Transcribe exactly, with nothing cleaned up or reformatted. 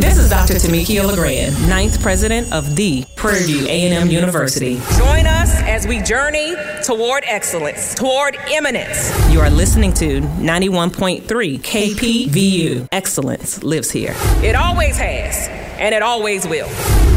This is Doctor Tamika LeGrand, ninth president of the Prairie View A and M University. Join us as we journey toward excellence, toward eminence. You are listening to ninety-one point three K P V U. Excellence lives here. It always has, and it always will.